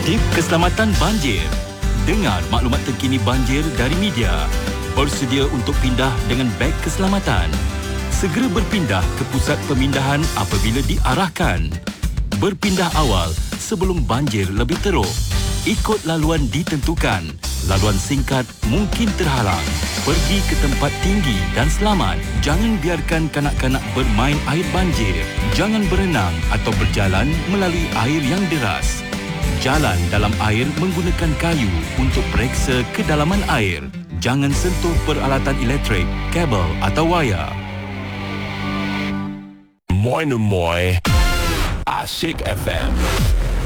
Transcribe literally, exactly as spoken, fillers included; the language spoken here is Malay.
Tip keselamatan banjir. Dengar maklumat terkini banjir dari media. Bersedia untuk pindah dengan beg keselamatan. Segera berpindah ke pusat pemindahan apabila diarahkan. Berpindah awal sebelum banjir lebih teruk. Ikut laluan ditentukan. Laluan singkat mungkin terhalang. Pergi ke tempat tinggi dan selamat. Jangan biarkan kanak-kanak bermain air banjir. Jangan berenang atau berjalan melalui air yang deras. Jalan dalam air menggunakan kayu untuk periksa kedalaman air. Jangan sentuh peralatan elektrik, kabel atau wayar. Moin Moin Asyik F M.